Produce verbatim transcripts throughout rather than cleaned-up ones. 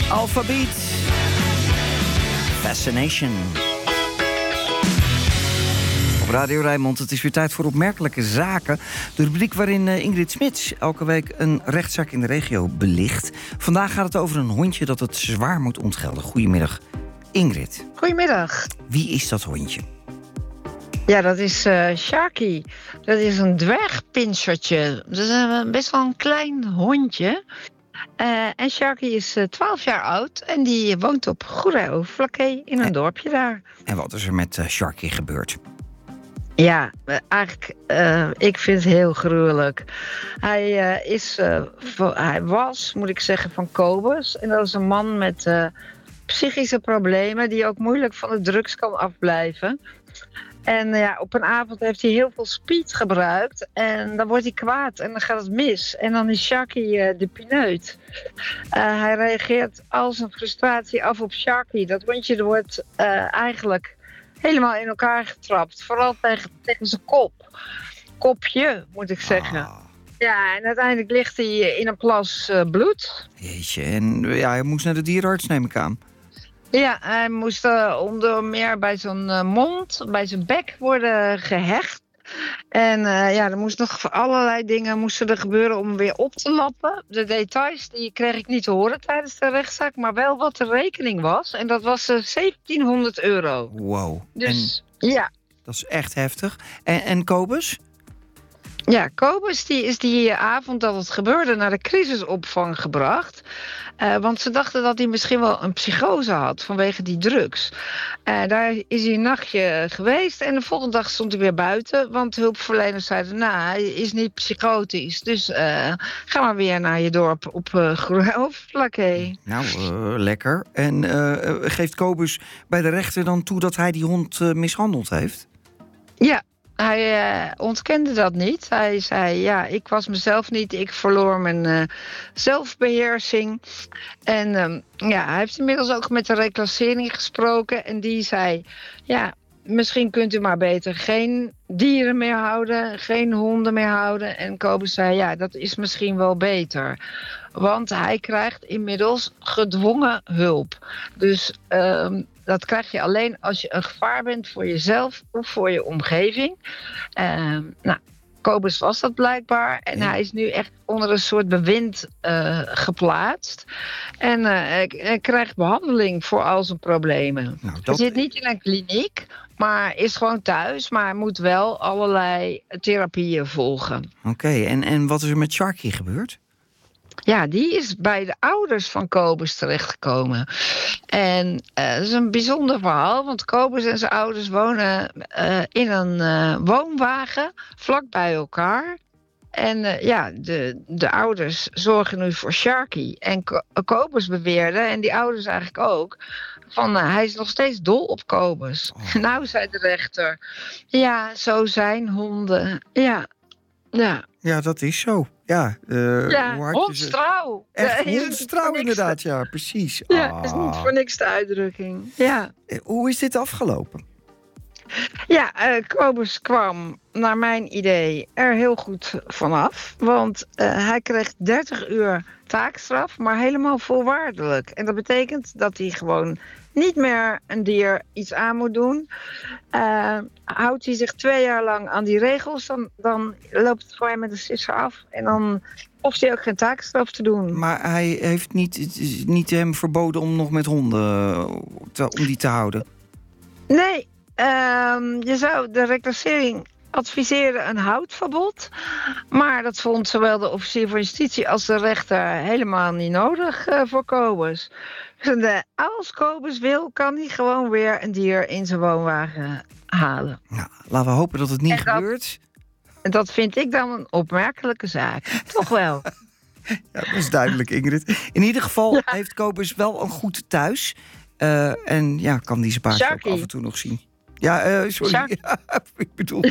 Alphabet. Fascination. Op Radio Rijnmond, het is weer tijd voor Opmerkelijke Zaken. De rubriek waarin Ingrid Smits elke week een rechtszaak in de regio belicht. Vandaag gaat het over een hondje dat het zwaar moet ontgelden. Goedemiddag, Ingrid. Goedemiddag. Wie is dat hondje? Ja, dat is uh, Sharky. Dat is een dwergpinschertje. Dat is uh, best wel een klein hondje. Uh, en Sharky is uh, twaalf jaar oud en die woont op Goeree-Overflakkee in een en, dorpje daar. En wat is er met uh, Sharky gebeurd? Ja, eigenlijk, uh, ik vind het heel gruwelijk. Hij, uh, is, uh, v- hij was, moet ik zeggen, van Kobus. En dat is een man met uh, psychische problemen die ook moeilijk van de drugs kan afblijven. En uh, ja, op een avond heeft hij heel veel speed gebruikt. En dan wordt hij kwaad en dan gaat het mis. En dan is Sharky uh, de pineut. Uh, hij reageert al zijn frustratie af op Sharky. Dat hondje wordt uh, eigenlijk helemaal in elkaar getrapt. Vooral tegen, tegen zijn kop. Kopje, moet ik zeggen. Ah. Ja, en uiteindelijk ligt hij in een plas uh, bloed. Jeetje, en ja, hij moest naar de dierenarts, neem ik aan. Ja, hij moest uh, onder meer bij zijn uh, mond, bij zijn bek worden gehecht. En uh, ja, er moest nog allerlei dingen moesten er gebeuren om hem weer op te lappen. De details die kreeg ik niet te horen tijdens de rechtszaak, maar wel wat de rekening was. En dat was uh, zeventienhonderd euro. Wow. Dus en ja. Dat is echt heftig. En, en Kobus? Ja, Kobus die is die avond dat het gebeurde naar de crisisopvang gebracht. Uh, want ze dachten dat hij misschien wel een psychose had vanwege die drugs. Uh, daar is hij een nachtje geweest en de volgende dag stond hij weer buiten. Want hulpverleners zeiden, nou, hij is niet psychotisch. Dus uh, ga maar weer naar je dorp op uh, Goeree-Overflakkee. Nou, uh, lekker. En uh, geeft Kobus bij de rechter dan toe dat hij die hond uh, mishandeld heeft? Ja. Hij uh, ontkende dat niet. Hij zei, ja, ik was mezelf niet. Ik verloor mijn uh, zelfbeheersing. En um, ja, hij heeft inmiddels ook met de reclassering gesproken. En die zei, ja, misschien kunt u maar beter geen dieren meer houden. Geen honden meer houden. En Kobus zei, ja, dat is misschien wel beter. Want hij krijgt inmiddels gedwongen hulp. Dus um, dat krijg je alleen als je een gevaar bent voor jezelf of voor je omgeving. Uh, nou, Kobus was dat blijkbaar. En hij is nu echt onder een soort bewind uh, geplaatst. En uh, hij, hij krijgt behandeling voor al zijn problemen. Nou, dat... Hij zit niet in een kliniek, maar is gewoon thuis. Maar hij moet wel allerlei therapieën volgen. Oké, okay, en, en wat is er met Sharky gebeurd? Ja, die is bij de ouders van Kobus terechtgekomen. En uh, dat is een bijzonder verhaal, want Kobus en zijn ouders wonen uh, in een uh, woonwagen vlak bij elkaar. En uh, ja, de, de ouders zorgen nu voor Sharky. En Ko- Kobus beweerde, en die ouders eigenlijk ook, van uh, hij is nog steeds dol op Kobus. Oh. Nou, zei de rechter, ja, zo zijn honden. Ja, ja. Ja, dat is zo. Ja, uh, ja hondstrouw. Echt hondstrouw inderdaad, ja, precies. Ja, ah. is niet voor niks de uitdrukking. Ja. Hoe is dit afgelopen? Ja, uh, Kobus kwam, naar mijn idee, er heel goed vanaf. Want uh, hij kreeg dertig uur taakstraf, maar helemaal voorwaardelijk. En dat betekent dat hij gewoon niet meer een dier iets aan moet doen. Uh, houdt hij zich twee jaar lang aan die regels, dan, dan loopt het voor hem met de sisser af. En dan hoeft hij ook geen taakstraf te doen. Maar hij heeft niet, niet hem verboden om nog met honden te, om die te houden? Nee, uh, je zou de reclassering adviseren een houdverbod. Maar dat vond zowel de officier van justitie als de rechter helemaal niet nodig uh, voor Kobus. Dus als Kobus wil, kan hij gewoon weer een dier in zijn woonwagen halen. Nou, laten we hopen dat het niet en gebeurt. Dat, dat vind ik dan een opmerkelijke zaak. Toch wel. Ja, dat is duidelijk, Ingrid. In ieder geval ja. heeft Kobus wel een goed thuis. Uh, en ja, kan die zijn paardje ook af en toe nog zien. Ja, uh, sorry. Ja, ik bedoel...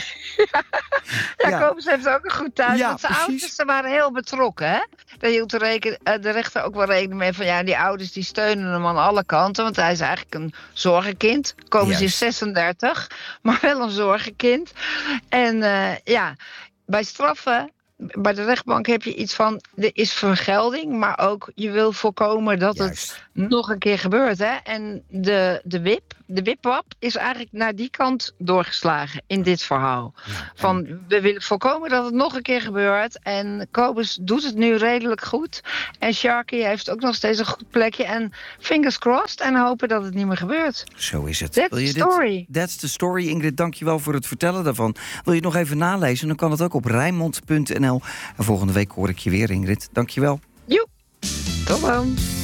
ja, ja, Kobus heeft ook een goed thuis. Ja, want zijn precies. Ouders ze waren heel betrokken, hè? Daar hield de, reken, de rechter ook wel rekening mee van... ja, die ouders die steunen hem aan alle kanten... want hij is eigenlijk een zorgenkind. Kobus is zesendertig, maar wel een zorgenkind. En uh, ja, bij straffen bij de rechtbank heb je iets van, er is vergelding, maar ook je wil voorkomen dat Juist. het nog een keer gebeurt. Hè? En de, de wip, de wipwap is eigenlijk naar die kant doorgeslagen in dit verhaal. Ja, en- Van, we willen voorkomen dat het nog een keer gebeurt. En Kobus doet het nu redelijk goed. En Sharky heeft ook nog steeds een goed plekje. En fingers crossed en hopen dat het niet meer gebeurt. Zo is het. That's Wil je the dit- story. That's the story. Ingrid, dank je wel voor het vertellen daarvan. Wil je het nog even nalezen? Dan kan het ook op Rijnmond punt n l. En volgende week hoor ik je weer, Ingrid. Dank je wel. Joep. Tot dan.